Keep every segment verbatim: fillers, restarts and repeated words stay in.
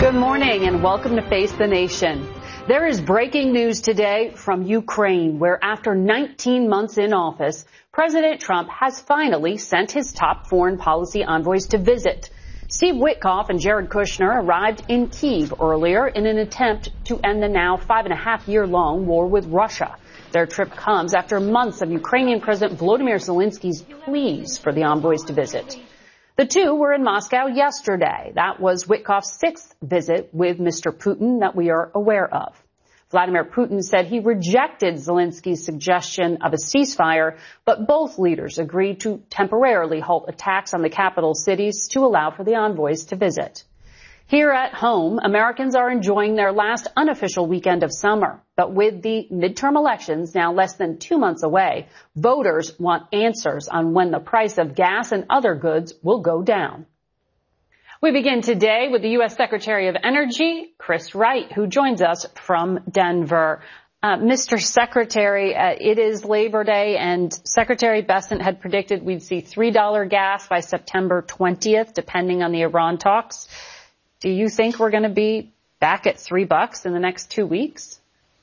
Good morning and welcome to Face the Nation. There is breaking news today from Ukraine, where after nineteen months in office, President Trump has finally sent his top foreign policy envoys to visit. Steve Witkoff and Jared Kushner arrived in Kyiv earlier in an attempt to end the now five and a half year long war with Russia. Their trip comes after months of Ukrainian President Volodymyr Zelensky's pleas for the envoys to visit. The two were in Moscow yesterday. That was Witkoff's sixth visit with Mister Putin that we are aware of. Vladimir Putin said he rejected Zelensky's suggestion of a ceasefire, but both leaders agreed to temporarily halt attacks on the capital cities to allow for the envoys to visit. Here at home, Americans are enjoying their last unofficial weekend of summer. But with the midterm elections now less than two months away, voters want answers on when the price of gas and other goods will go down. We begin today with the U S Secretary of Energy, Chris Wright, who joins us from Denver. Uh, Mister Secretary, uh, it is Labor Day, and Secretary Bessent had predicted we'd see three dollars gas by September twentieth, depending on the Iran talks. Do you think we're going to be back at three bucks in the next two weeks?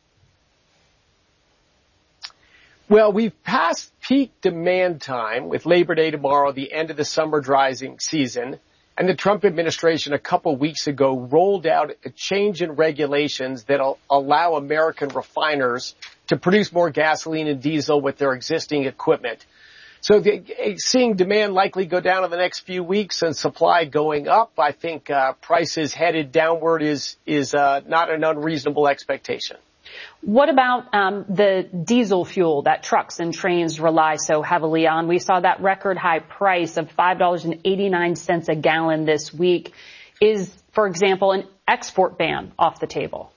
Well, we've passed peak demand time with Labor Day tomorrow, the end of the summer driving season. And the Trump administration a couple weeks ago rolled out a change in regulations that'll allow American refiners to produce more gasoline and diesel with their existing equipment. So the, seeing demand likely go down in the next few weeks and supply going up, I think uh, prices headed downward is is uh, not an unreasonable expectation. What about um, the diesel fuel that trucks and trains rely so heavily on? We saw that record high price of five dollars and eighty-nine cents a gallon this week. Is, for example, an export ban off the table?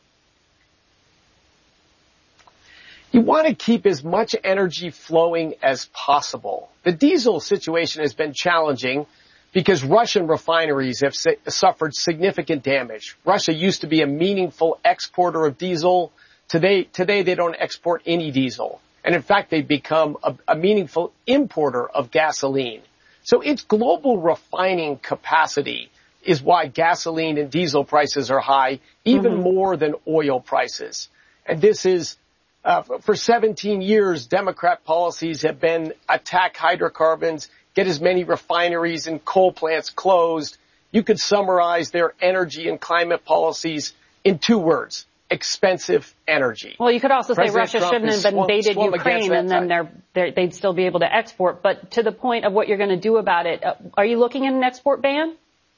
You want to keep as much energy flowing as possible. The diesel situation has been challenging because Russian refineries have su- suffered significant damage. Russia used to be a meaningful exporter of diesel. Today, today they don't export any diesel. And in fact, they've become a, a meaningful importer of gasoline. So its global refining capacity is why gasoline and diesel prices are high, even mm-hmm. more than oil prices. And this is Uh, for seventeen years, Democrat policies have been attack hydrocarbons, get as many refineries and coal plants closed. You could summarize their energy and climate policies in two words: expensive energy. Well, you could also President say Russia Trump shouldn't have invaded swum, swum Ukraine and then they're, they're, they'd still be able to export. But to the point of what you're going to do about it, uh, are you looking at an export ban?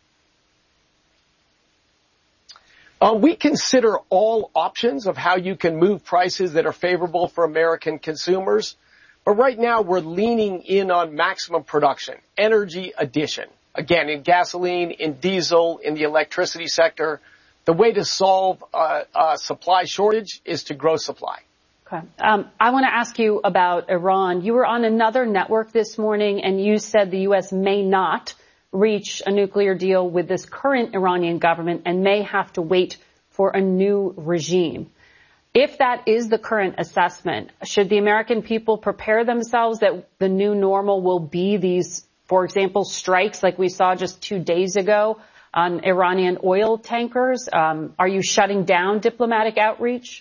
Uh, we consider all options of how you can move prices that are favorable for American consumers. But right now, we're leaning in on maximum production, energy addition. Again, in gasoline, in diesel, in the electricity sector, the way to solve uh, a supply shortage is to grow supply. Okay. Um, I want to ask you about Iran. You were on another network this morning, and you said the U S may not reach a nuclear deal with this current Iranian government and may have to wait for a new regime. If that is the current assessment, should the American people prepare themselves that the new normal will be these, for example, strikes like we saw just two days ago on Iranian oil tankers? Um, are you shutting down diplomatic outreach?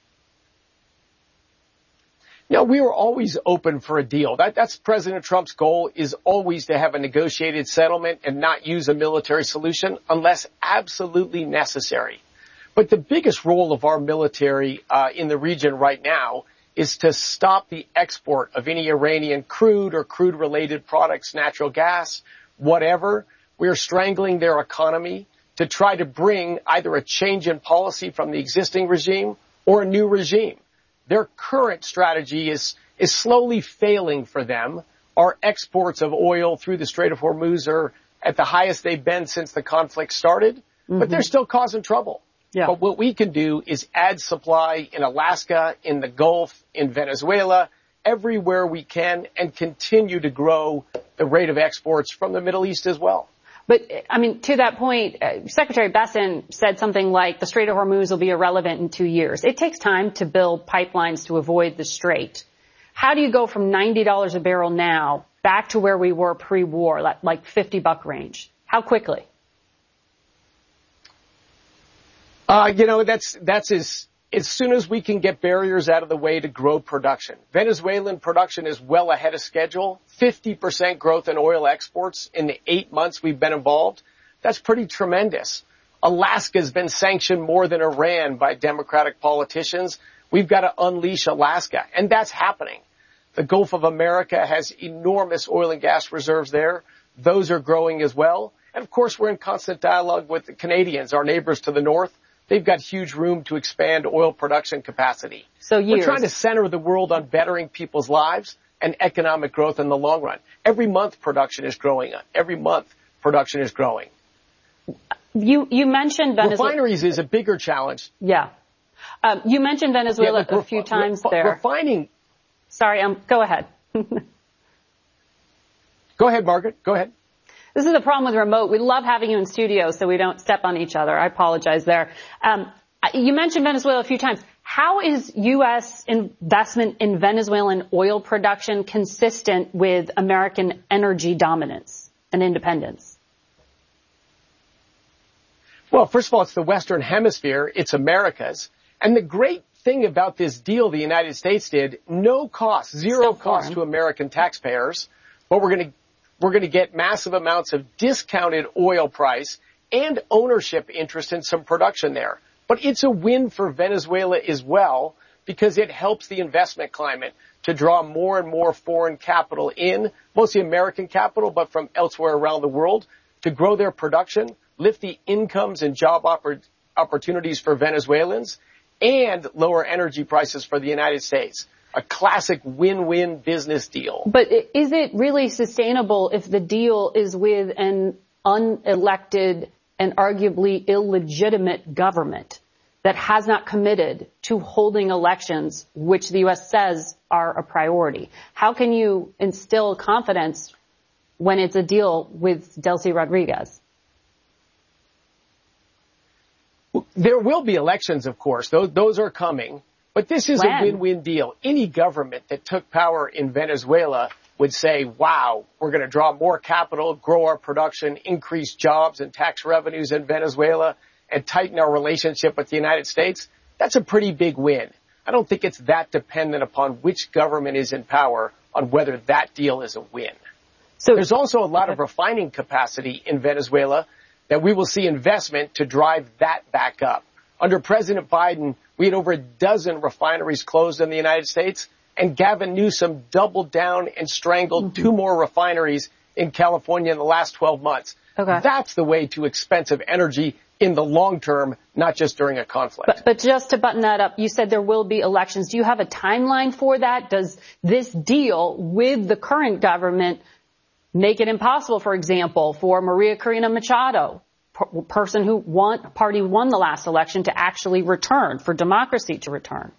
No, we were always open for a deal. That, that's President Trump's goal, is always to have a negotiated settlement and not use a military solution unless absolutely necessary. But the biggest role of our military uh, in the region right now is to stop the export of any Iranian crude or crude-related products, natural gas, whatever. We are strangling their economy to try to bring either a change in policy from the existing regime or a new regime. Their current strategy is, is slowly failing for them. Our exports of oil through the Strait of Hormuz are at the highest they've been since the conflict started, mm-hmm. but they're still causing trouble. Yeah. But what we can do is add supply in Alaska, in the Gulf, in Venezuela, everywhere we can, and continue to grow the rate of exports from the Middle East as well. But, I mean, to that point, uh, Secretary Bessent said something like the Strait of Hormuz will be irrelevant in two years. It takes time to build pipelines to avoid the strait. How do you go from ninety dollars a barrel now back to where we were pre-war, like fifty buck range? How quickly? Uh, you know, that's, that's as, as soon as we can get barriers out of the way to grow production. Venezuelan production is well ahead of schedule. fifty percent growth in oil exports in the eight months we've been involved. That's pretty tremendous. Alaska's been sanctioned more than Iran by Democratic politicians. We've got to unleash Alaska, and that's happening. The Gulf of America has enormous oil and gas reserves there. Those are growing as well. And of course, we're in constant dialogue with the Canadians, our neighbors to the north. They've got huge room to expand oil production capacity. So years. We're trying to center the world on bettering people's lives and economic growth in the long run. Every month production is growing. Every month production is growing. You, you mentioned Venezuela. Refineries is a bigger challenge. Yeah. Um, you mentioned Venezuela yeah, look, a few times ref- there. Refining. Sorry, um, go ahead. Go ahead, Margaret. Go ahead. This is the problem with remote. We love having you in studio so we don't step on each other. I apologize there. Um, you mentioned Venezuela a few times. How is U S investment in Venezuelan oil production consistent with American energy dominance and independence? Well, first of all, it's the Western Hemisphere. It's America's. And the great thing about this deal the United States did, no cost, zero cost to American taxpayers, but we're going to We're going to get massive amounts of discounted oil price and ownership interest in some production there. But it's a win for Venezuela as well because it helps the investment climate to draw more and more foreign capital in, mostly American capital, but from elsewhere around the world, to grow their production, lift the incomes and job oppor- opportunities for Venezuelans, and lower energy prices for the United States. A classic win-win business deal. But is it really sustainable if the deal is with an unelected and arguably illegitimate government that has not committed to holding elections, which the U S says are a priority? How can you instill confidence when it's a deal with Delcy Rodriguez? There will be elections, of course. Those, those are coming. But this is when? a win-win deal. Any government that took power in Venezuela would say, wow, we're going to draw more capital, grow our production, increase jobs and tax revenues in Venezuela, and tighten our relationship with the United States. That's a pretty big win. I don't think it's that dependent upon which government is in power on whether that deal is a win. So there's also a lot of refining capacity in Venezuela that we will see investment to drive that back up. Under President Biden, we had over a dozen refineries closed in the United States, and Gavin Newsom doubled down and strangled mm-hmm. two more refineries in California in the last twelve months. Okay. That's the way to expensive energy in the long term, not just during a conflict. But, but just to button that up, you said there will be elections. Do you have a timeline for that? Does this deal with the current government make it impossible, for example, for Maria Corina Machado, person who won, party who won the last election, to actually return, for democracy to return?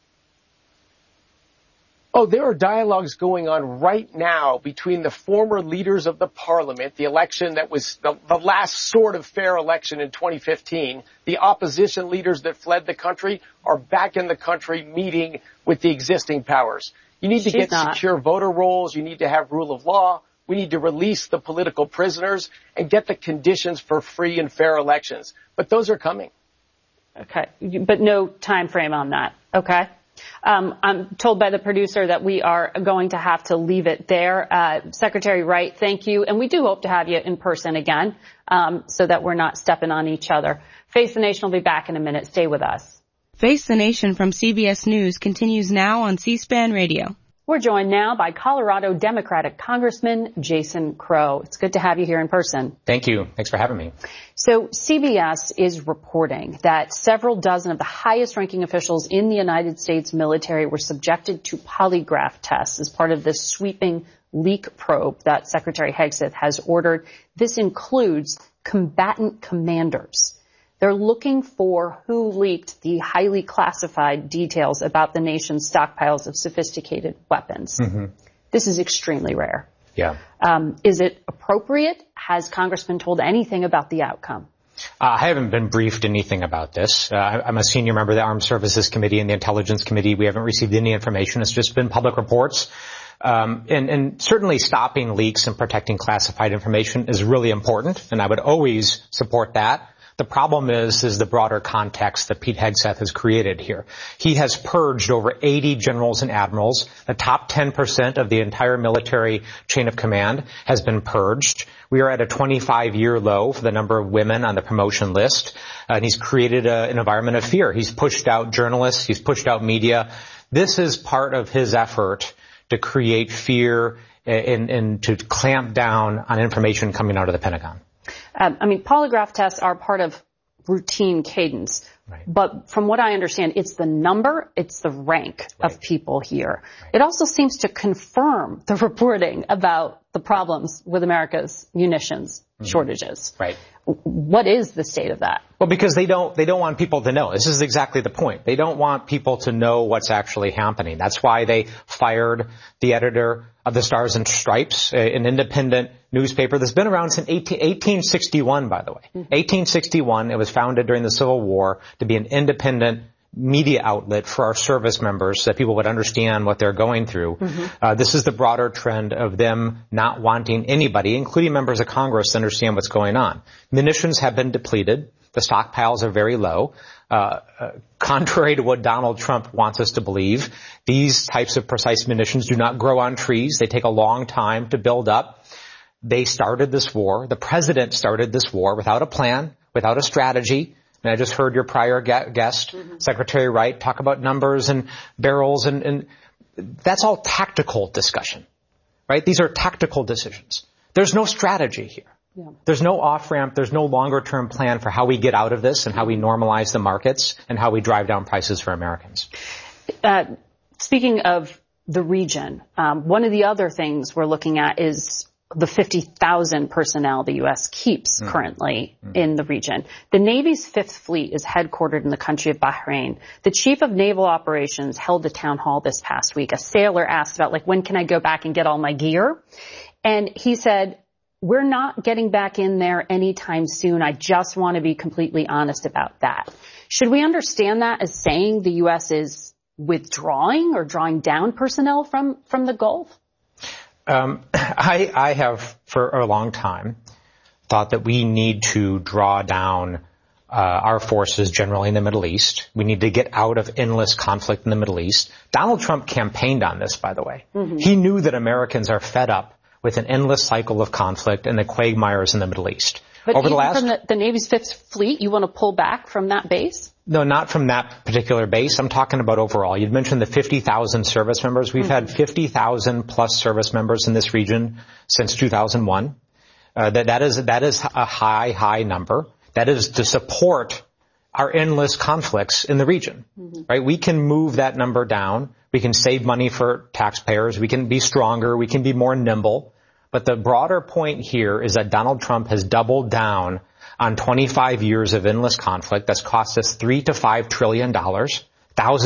Oh, there are dialogues going on right now between the former leaders of the parliament, the election that was the, the last sort of fair election in twenty fifteen. The opposition leaders that fled the country are back in the country meeting with the existing powers. You need to She's get not. secure voter rolls. You need to have rule of law. We need to release the political prisoners and get the conditions for free and fair elections. But those are coming. Okay. But no time frame on that. Okay. Um, I'm told by the producer that we are going to have to leave it there. Uh, Secretary Wright, thank you. And we do hope to have you in person again, um, so that we're not stepping on each other. Face the Nation will be back in a minute. Stay with us. Face the Nation from C B S News continues now on C-SPAN Radio. We're joined now by Colorado Democratic Congressman Jason Crow. It's good to have you here in person. Thank you. Thanks for having me. So C B S is reporting that several dozen of the highest-ranking officials in the United States military were subjected to polygraph tests as part of this sweeping leak probe that Secretary Hegseth has ordered. This includes combatant commanders. They're looking for who leaked the highly classified details about the nation's stockpiles of sophisticated weapons. Mm-hmm. This is extremely rare. Yeah. Um, is it appropriate? Has Congress been told anything about the outcome? Uh, I haven't been briefed anything about this. Uh, I'm a senior member of the Armed Services Committee and the Intelligence Committee. We haven't received any information. It's just been public reports. Um, and, and certainly stopping leaks and protecting classified information is really important, and I would always support that. The problem is, is the broader context that Pete Hegseth has created here. He has purged over eighty generals and admirals. The top ten percent of the entire military chain of command has been purged. We are at a twenty-five year low for the number of women on the promotion list. Uh, and he's created a, an environment of fear. He's pushed out journalists. He's pushed out media. This is part of his effort to create fear and, and to clamp down on information coming out of the Pentagon. Um, I mean, polygraph tests are part of routine cadence. Right. But from what I understand, it's the number, it's the rank right. of people here. Right. It also seems to confirm the reporting about the problems with America's munitions mm-hmm. shortages. Right. What is the state of that? Well, because they don't, they don't want people to know. This is exactly the point. They don't want people to know what's actually happening. That's why they fired the editor of the Stars and Stripes, an independent newspaper that's been around since eighteen sixty-one, by the way. Mm-hmm. eighteen sixty-one, it was founded during the Civil War to be an independent media outlet for our service members so that people would understand what they're going through. Mm-hmm. Uh, this is the broader trend of them not wanting anybody, including members of Congress, to understand what's going on. Munitions have been depleted. The stockpiles are very low. Uh, uh, contrary to what Donald Trump wants us to believe, these types of precise munitions do not grow on trees. They take a long time to build up. They started this war. The president started this war without a plan, without a strategy. And I just heard your prior guest, mm-hmm. Secretary Wright, talk about numbers and barrels, and, and that's all tactical discussion, right? These are tactical decisions. There's no strategy here. Yeah. There's no off-ramp. There's no longer-term plan for how we get out of this and how we normalize the markets and how we drive down prices for Americans. Uh, speaking of the region, um, one of the other things we're looking at is the fifty thousand personnel the U S keeps mm. currently mm. in the region. The Navy's Fifth Fleet is headquartered in the country of Bahrain. The Chief of Naval Operations held a town hall this past week. A sailor asked about, like, when can I go back and get all my gear? And he said, we're not getting back in there anytime soon. I just want to be completely honest about that. Should we understand that as saying the U S is withdrawing or drawing down personnel from, from the Gulf? Um, I, I have for a long time thought that we need to draw down uh, our forces generally in the Middle East. We need to get out of endless conflict in the Middle East. Donald Trump campaigned on this, by the way. Mm-hmm. He knew that Americans are fed up with an endless cycle of conflict and the quagmires in the Middle East. But Over even the last, from the, the Navy's Fifth Fleet, you want to pull back from that base? No, not from that particular base. I'm talking about overall. You'd mentioned the fifty thousand service members. We've mm-hmm. had fifty thousand plus service members in this region since two thousand one. Uh, that, that is, that is a high, high number. That is to support our endless conflicts in the region, mm-hmm. right? We can move that number down. We can save money for taxpayers. We can be stronger. We can be more nimble. But the broader point here is that Donald Trump has doubled down on twenty-five years of endless conflict that's cost us three to five trillion dollars, thousands